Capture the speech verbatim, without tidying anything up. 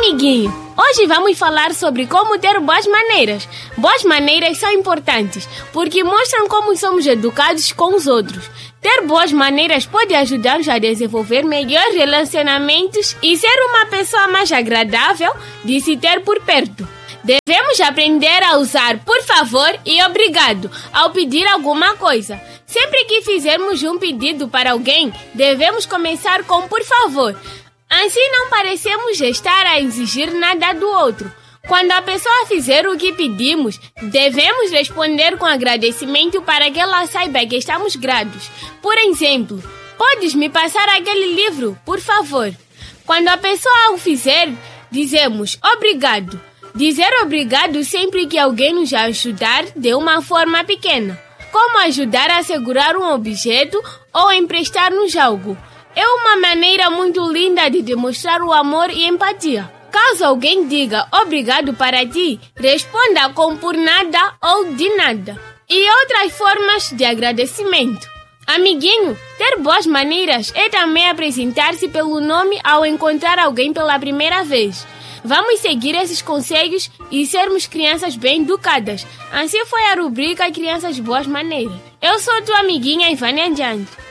amiguinho! Hoje vamos falar sobre como ter boas maneiras. Boas maneiras são importantes porque mostram como somos educados com os outros. Ter boas maneiras pode ajudar-nos a desenvolver melhores relacionamentos e ser uma pessoa mais agradável de se ter por perto. Devemos aprender a usar por favor e obrigado ao pedir alguma coisa. Sempre que fizermos um pedido para alguém, devemos começar com por favor. Assim não parecemos estar a exigir nada do outro. Quando a pessoa fizer o que pedimos, devemos responder com agradecimento para que ela saiba que estamos gratos. Por exemplo, podes me passar aquele livro, por favor? Quando a pessoa o fizer, dizemos obrigado. Dizer obrigado sempre que alguém nos ajudar de uma forma pequena, como ajudar a segurar um objeto ou emprestar-nos algo. É uma maneira muito linda de demonstrar o amor e empatia. Caso alguém diga obrigado para ti, responda com por nada ou de nada. E outras formas de agradecimento. Amiguinho, ter boas maneiras é também apresentar-se pelo nome ao encontrar alguém pela primeira vez. Vamos seguir esses conselhos e sermos crianças bem educadas. Assim foi a rubrica Crianças Boas Maneiras. Eu sou tua amiguinha Ivânia Adiante.